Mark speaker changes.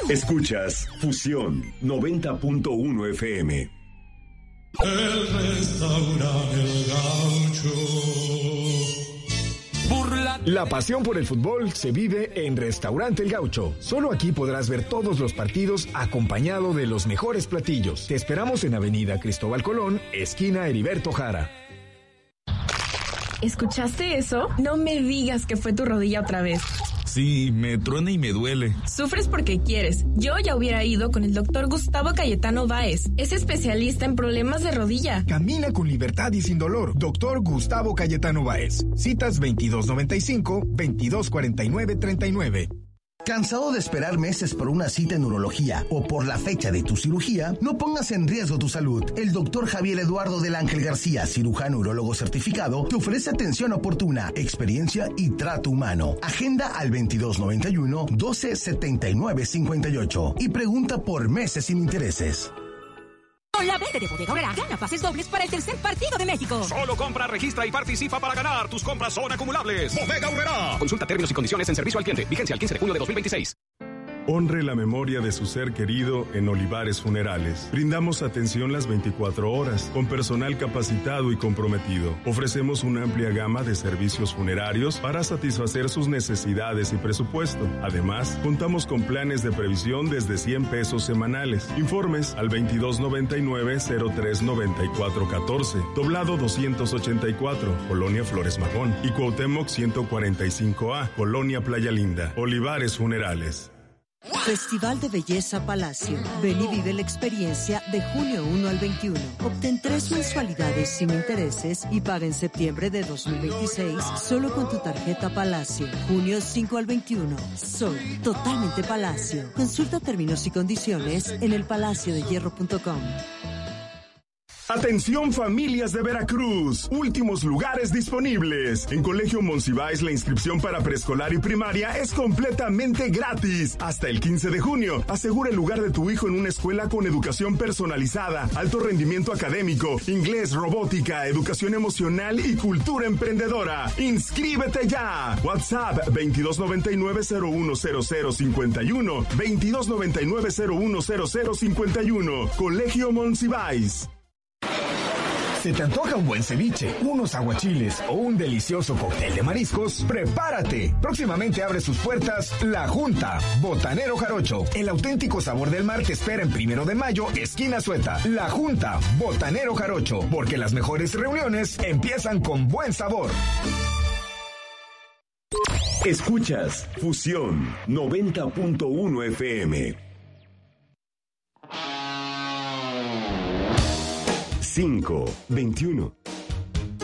Speaker 1: Escuchas Fusión 90.1 FM.
Speaker 2: El restaurante El Gaucho.
Speaker 3: La pasión por el fútbol se vive en Restaurante El Gaucho. Solo aquí podrás ver todos los partidos acompañado de los mejores platillos. Te esperamos en Avenida Cristóbal Colón, esquina Heriberto Jara.
Speaker 4: ¿Escuchaste eso? No me digas que fue tu rodilla otra vez.
Speaker 5: Sí, me truena y me duele.
Speaker 4: Sufres porque quieres. Yo ya hubiera ido con el doctor Gustavo Cayetano Báez. Es especialista en problemas de rodilla.
Speaker 3: Camina con libertad y sin dolor. Doctor Gustavo Cayetano Báez. Citas 2295-2249-39.
Speaker 6: ¿Cansado de esperar meses por una cita en urología o por la fecha de tu cirugía? No pongas en riesgo tu salud. El doctor Javier Eduardo del Ángel García, cirujano urólogo certificado, te ofrece atención oportuna, experiencia y trato humano. Agenda al 2291-127958 y pregunta por meses sin intereses.
Speaker 7: Con la venta de Bodega Aurrerá, gana pases dobles para el tercer partido de México.
Speaker 8: Solo compra, registra y participa para ganar. Tus compras son acumulables. Bodega Aurrerá. Consulta términos y condiciones en servicio al cliente. Vigencia el 15 de junio de 2026.
Speaker 9: Honre la memoria de su ser querido en Olivares Funerales. Brindamos atención las 24 horas, con personal capacitado y comprometido. Ofrecemos una amplia gama de servicios funerarios para satisfacer sus necesidades y presupuesto. Además, contamos con planes de previsión desde 100 pesos semanales. Informes al 2299-039414, Doblado 284, Colonia Flores Magón, y Cuauhtémoc 145A, Colonia Playa Linda. Olivares Funerales.
Speaker 10: Festival de Belleza Palacio. Ven y vive la experiencia de junio 1 al 21. Obtén 3 mensualidades sin intereses y paga en septiembre de 2026 solo con tu tarjeta Palacio. Junio 5 al 21. Soy totalmente Palacio. Consulta términos y condiciones en elpalaciodehierro.com.
Speaker 1: Atención familias de Veracruz, últimos lugares disponibles. En Colegio Monsiváis la inscripción para preescolar y primaria es completamente gratis. Hasta el 15 de junio, asegura el lugar de tu hijo en una escuela con educación personalizada, alto rendimiento académico, inglés, robótica, educación emocional y cultura emprendedora. ¡Inscríbete ya! WhatsApp 2299-010051, 2299-010051. Colegio Monsiváis.
Speaker 3: ¿Se te antoja un buen ceviche, unos aguachiles o un delicioso cóctel de mariscos? ¡Prepárate! Próximamente abre sus puertas La Junta, Botanero Jarocho. El auténtico sabor del mar te espera en 1 de mayo, esquina Sueta. La Junta, Botanero Jarocho, porque las mejores reuniones empiezan con buen sabor.
Speaker 1: Escuchas Fusión 90.1 FM. 5:21.